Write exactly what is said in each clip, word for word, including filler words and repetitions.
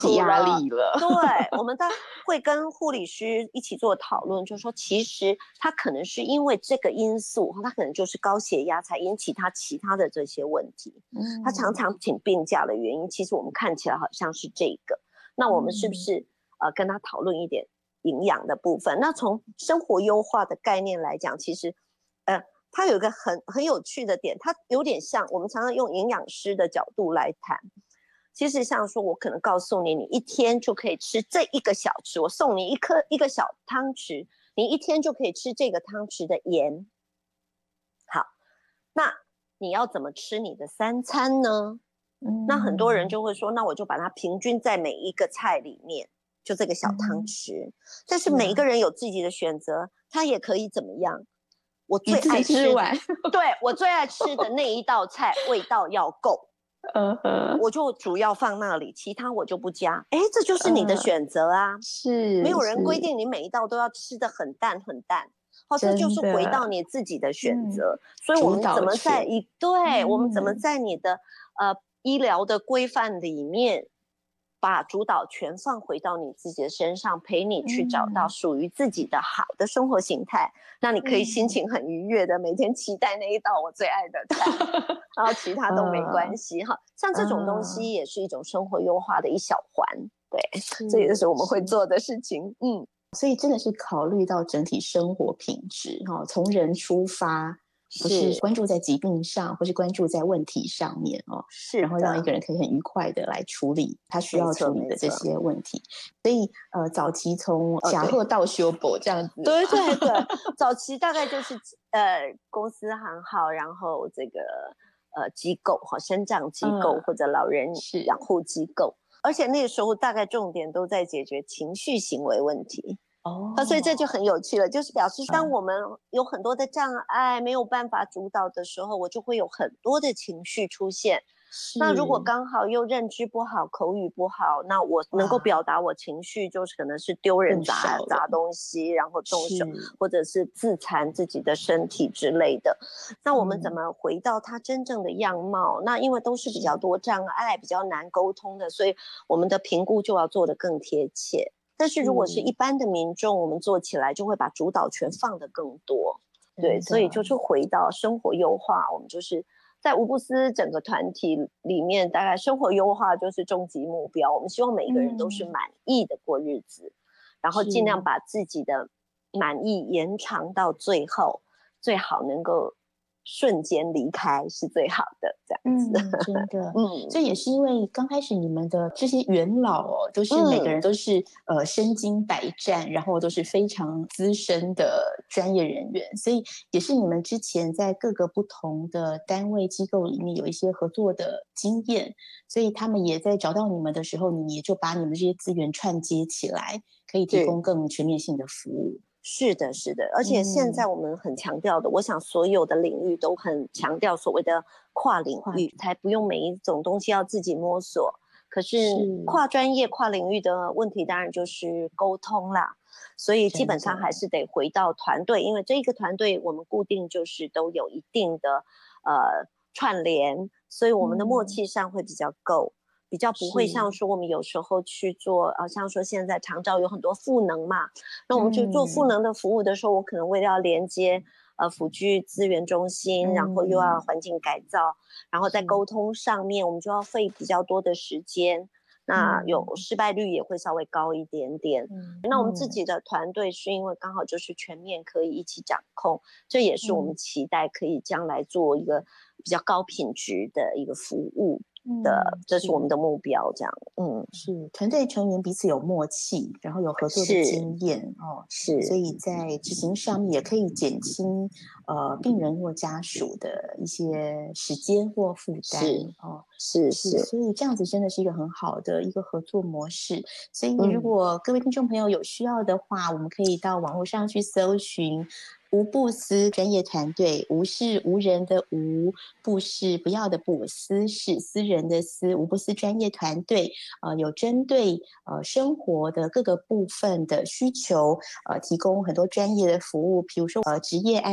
挤压力了。 对，我们在会跟护理师一起做讨论，就是说其实他可能是因为这个因素，他可能就是高血压才引起他其他的这些问题。嗯，他常常请病假的原因，其实我们看起来好像是这个。那我们是不是、嗯、呃跟他讨论一点营养的部分？那从生活优化的概念来讲，其实呃它有一个很很有趣的点，它有点像我们常常用营养师的角度来谈。其实像说我可能告诉你，你一天就可以吃这一个小时，我送你一颗一个小汤匙，你一天就可以吃这个汤匙的盐。好，那你要怎么吃你的三餐呢？嗯、那很多人就会说，那我就把它平均在每一个菜里面，就这个小汤匙、嗯、但是每一个人有自己的选择，他也可以怎么样？我最爱吃的对，我最爱吃的那一道菜味道要够Uh -huh. 我就主要放那里，其他我就不加。哎，这就是你的选择啊， uh, 是没有人规定你每一道都要吃得很淡很淡。好，这就是回到你自己的选择。嗯、所以我们怎么在一对、嗯、我们怎么在你的呃医疗的规范里面，把主导权放回到你自己的身上，陪你去找到属于自己的好的生活形态，让、嗯、你可以心情很愉悦的每天期待那一道我最爱的菜。然后其他都没关系哈、uh, 像这种东西也是一种生活优化的一小环。对，这也是我们会做的事情。嗯， 所以真的是考虑到整体生活品质哈，从人出发，不是关注在疾病上，或是关注在问题上面哦，是，然后让一个人可以很愉快的来处理他需要处理的这些问题。所以呃，早期从假贺到修补这样子， 对对对，早期大概就是呃公司行号，然后这个呃机构哈，身障机构、嗯、或者老人养护机构，而且那个时候大概重点都在解决情绪行为问题。哦，所以这就很有趣了，就是表示当我们有很多的障碍、嗯、没有办法主导的时候，我就会有很多的情绪出现。那如果刚好又认知不好、口语不好，那我能够表达我情绪，就是可能是丢人砸砸东西，然后动手，或者是自残自己的身体之类的。那我们怎么回到他真正的样貌？嗯、那因为都是比较多障碍、比较难沟通的，所以我们的评估就要做得更贴切。但是如果是一般的民众，我们做起来就会把主导权放得更多。对，所以就是回到生活优化，我们就是在无不思整个团体里面，大概生活优化就是终极目标。我们希望每一个人都是满意的过日子，嗯、然后尽量把自己的满意延长到最后，最好能够瞬间离开是最好的，这样子。 嗯，真的，嗯，这也是因为刚开始你们的这些元老哦，都是每个人都是、嗯、呃身经百战，然后都是非常资深的专业人员，所以也是你们之前在各个不同的单位机构里面有一些合作的经验，所以他们也在找到你们的时候，你们也就把你们这些资源串接起来，可以提供更全面性的服务。 是的，是的，而且现在我们很强调的、嗯、我想所有的领域都很强调所谓的跨领域，才不用每一种东西要自己摸索。可是跨专业跨领域的问题当然就是沟通啦，所以基本上还是得回到团队，因为这个团队我们固定就是都有一定的呃串联，所以我们的默契上会比较够、嗯，比较不会像说我们有时候去做呃，像说现在长照有很多赋能嘛，那我们去做赋能的服务的时候、嗯、我可能为了要连接呃辅具资源中心、嗯、然后又要环境改造，然后在沟通上面我们就要费比较多的时间，那有失败率也会稍微高一点点、嗯、那我们自己的团队是因为刚好就是全面可以一起掌控，这也是我们期待可以将来做一个比较高品质的一个服务的、嗯、这是我们的目标，这样。嗯， 是团队成员彼此有默契，然后有合作的经验哦，是，所以在执行上面也可以减轻呃病人或家属的一些时间或负担哦， 是是，所以这样子真的是一个很好的一个合作模式。所以如果各位听众朋友有需要的话，嗯、我们可以到网络上去搜寻。无不思专业团队，无是无人的无，不是不要的不，私是私人的私，无不思专业团队，呃，有针对呃生活的各个部分的需求，呃，提供很多专业的服务，比如说呃职业安全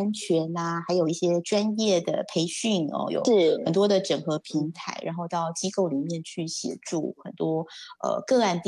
人啊，还有一些专业的培训哦，有很多的整合平台，然后到机构里面去协助很多呃个案